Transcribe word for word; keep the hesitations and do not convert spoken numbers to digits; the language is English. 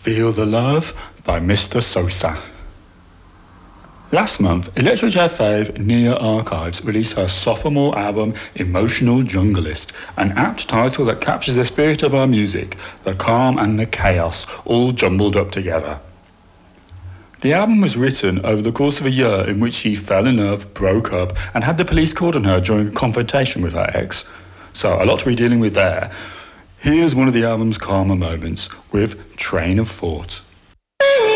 Feel the Love by Mister Sosa. Last month, Electric J fave Nia Archives released her sophomore album, Emotional Junglist, an apt title that captures the spirit of our music, the calm and the chaos, all jumbled up together. The album was written over the course of a year in which she fell in love, broke up, and had the police called on her during a confrontation with her ex. So, a lot to be dealing with there. Here's one of the album's calmer moments with Train of Thought.